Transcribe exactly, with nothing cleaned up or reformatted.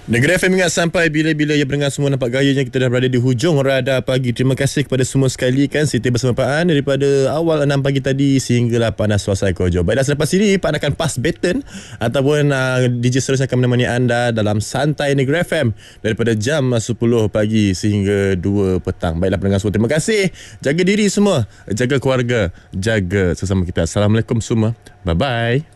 Negeri F M ingat sampai bila-bila ya pendengar semua nampak gayanya kita dah berada di hujung radar pagi. Terima kasih kepada semua sekali kan Siti bersama Pak An daripada awal enam pagi tadi sehinggalah panas selesai kojo. Baiklah, selepas ini Pak An akan pass baton ataupun uh, D J Seterus akan menemani anda dalam Santai Negeri F M daripada jam sepuluh pagi sehingga dua petang. Baiklah pendengar semua, terima kasih. Jaga diri semua, jaga keluarga, jaga sesama kita. Assalamualaikum semua. Bye-bye.